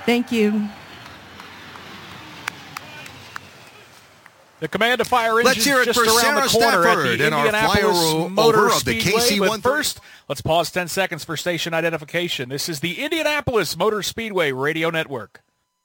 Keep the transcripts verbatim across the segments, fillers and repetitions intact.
Thank you. The Command of Fire engine Let's hear it just for around Sarah the corner at Stafford the in our Indianapolis flyover Motor of the Speedway. K C one thirty. But first, let's pause ten seconds for station identification. This is the Indianapolis Motor Speedway Radio Network.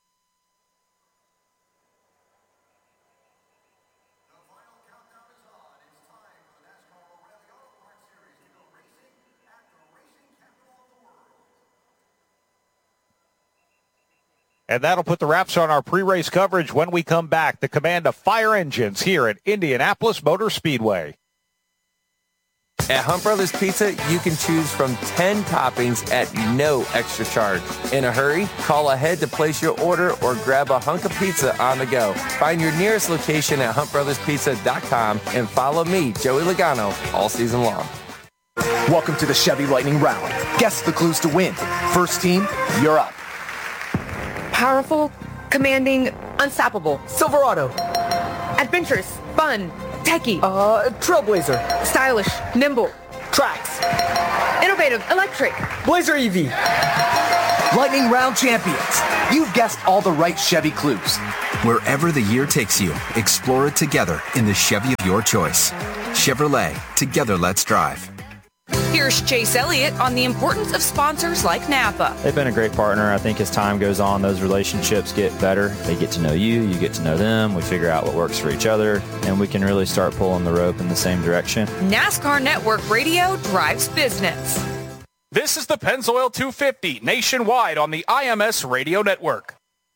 And that'll put the wraps on our pre-race coverage when we come back. The Command of Fire engines here at Indianapolis Motor Speedway. At Hunt Brothers Pizza, you can choose from ten toppings at no extra charge. In a hurry, call ahead to place your order or grab a hunk of pizza on the go. Find your nearest location at hunt brothers pizza dot com and follow me, Joey Logano, all season long. Welcome to the Chevy Lightning Round. Guess the clues to win. First team, you're up. Powerful, commanding, unstoppable. Silverado. Adventurous, fun, techie. Uh, Trailblazer. Stylish, nimble. Trax. Innovative, electric. Blazer E V. Lightning Round champions. You've guessed all the right Chevy clues. Wherever the year takes you, explore it together in the Chevy of your choice. Chevrolet, together let's drive. Here's Chase Elliott on the importance of sponsors like Napa. They've been a great partner. I think as time goes on, those relationships get better. They get to know you, you get to know them. We figure out what works for each other, and we can really start pulling the rope in the same direction. NASCAR Network Radio drives business. This is the Pennzoil two fifty nationwide on the I M S Radio Network.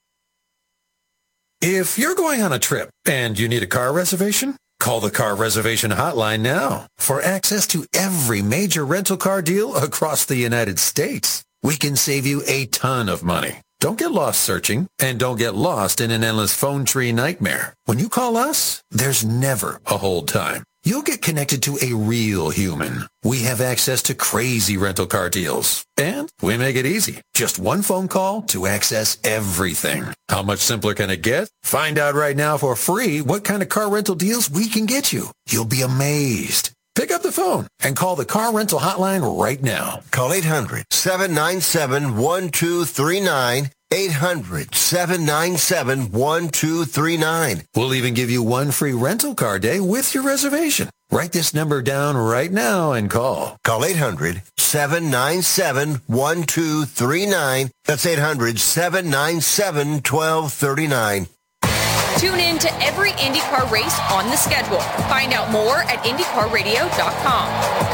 If you're going on a trip and you need a car reservation, call the car reservation hotline now for access to every major rental car deal across the United States. We can save you a ton of money. Don't get lost searching, and don't get lost in an endless phone tree nightmare. When you call us, there's never a hold time. You'll get connected to a real human. We have access to crazy rental car deals, and we make it easy. Just one phone call to access everything. How much simpler can it get? Find out right now for free what kind of car rental deals we can get you. You'll be amazed. Pick up the phone and call the car rental hotline right now. Call eight hundred, seven nine seven, one two three nine. eight hundred, seven nine seven, one two three nine. We'll even give you one free rental car day with your reservation. Write this number down right now and call. Call eight hundred, seven nine seven, one two three nine. That's eight hundred, seven nine seven, one two three nine. Tune in to every IndyCar race on the schedule. Find out more at indy car radio dot com.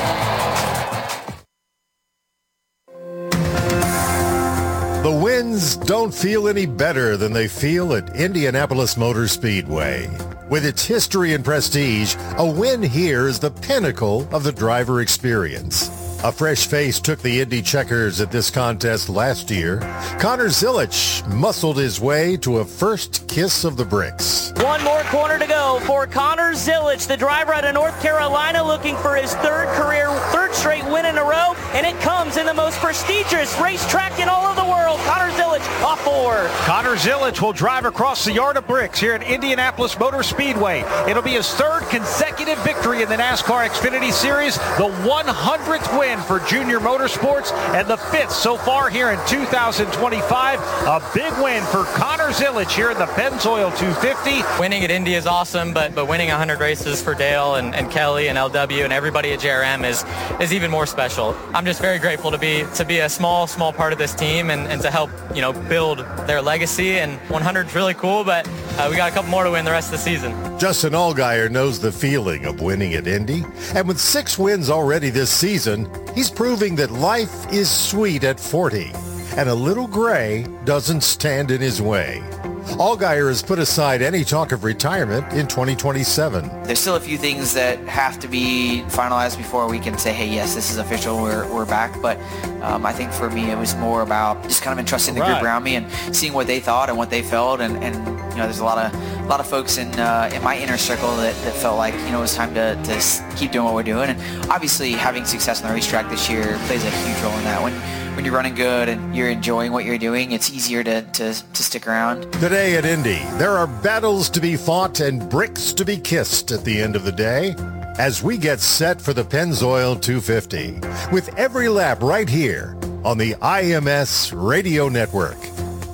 The winds don't feel any better than they feel at Indianapolis Motor Speedway. With its history and prestige, a win here is the pinnacle of the driver experience. A fresh face took the Indy checkers at this contest last year. Connor Zilich muscled his way to a first kiss of the bricks. One more corner to go for Connor Zilich, the driver out of North Carolina, looking for his third career, third straight win in a row, and it comes in the most prestigious racetrack in all of the world. Connor Zilich off four. Connor Zilich will drive across the yard of bricks here at Indianapolis Motor Speedway. It'll be his third consecutive victory in the NASCAR Xfinity Series, the one hundredth win for Junior Motorsports, and the fifth so far here in two thousand twenty-five. A big win for Connor Zilich here in the Pennzoil two fifty. Winning at Indy is awesome, but but winning one hundred races for Dale and, and Kelly and L W and everybody at J R M is is even more special. I'm just very grateful to be to be a small, small part of this team and, and to help, you know, build their legacy. And one hundred is really cool, but uh, we got a couple more to win the rest of the season. Justin Allgaier knows the feeling of winning at Indy, and with six wins already this season, he's proving that life is sweet at forty, and a little gray doesn't stand in his way. Allgaier has put aside any talk of retirement in twenty twenty-seven. There's still a few things that have to be finalized before we can say, hey, yes, this is official, we're, we're back. But um, I think for me, it was more about just kind of entrusting the Right. group around me and seeing what they thought and what they felt. And, and you know, there's a lot of a lot of folks in uh, in my inner circle that, that felt like, you know, it was time to, to s- keep doing what we're doing. And obviously, having success on the racetrack this year plays a huge role in that. When when you're running good and you're enjoying what you're doing, it's easier to, to, to stick around. Today at Indy, there are battles to be fought and bricks to be kissed at the end of the day as we get set for the Pennzoil two fifty with every lap right here on the I M S Radio Network.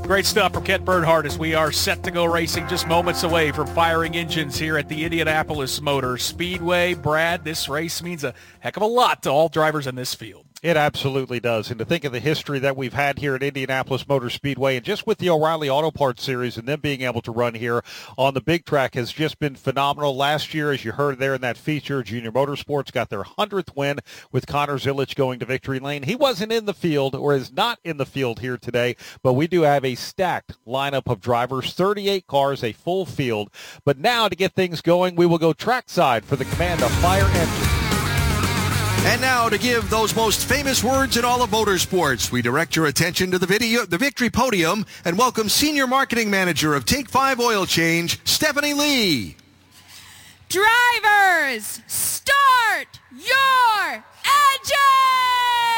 Great stuff from Kent Bernhardt as we are set to go racing just moments away from firing engines here at the Indianapolis Motor Speedway. Brad, this race means a heck of a lot to all drivers in this field. It absolutely does. And to think of the history that we've had here at Indianapolis Motor Speedway, and just with the O'Reilly Auto Parts Series and them being able to run here on the big track has just been phenomenal. Last year, as you heard there in that feature, Junior Motorsports got their hundredth win with Connor Zilisch going to victory lane. He wasn't in the field or is not in the field here today, but we do have a stacked lineup of drivers, thirty-eight cars, a full field. But now to get things going, we will go trackside for the command of Fire Engine. And now to give those most famous words in all of motorsports, we direct your attention to the video, the victory podium, and welcome Senior Marketing Manager of Take five Oil Change, Stephanie Lee. Drivers, start your engine!